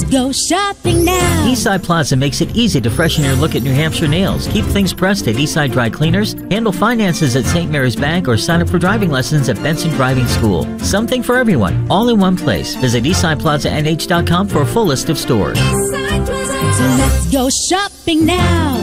go shopping now. Eastside Plaza makes it easy to freshen your look at New Hampshire nails, keep things pressed at Eastside Dry Cleaners, handle finances at St. Mary's Bank, or sign up for driving lessons at Benson Driving School. Something for everyone, all in one place. Visit EastsidePlazaNH.com for a full list of stores. So let's go shopping now.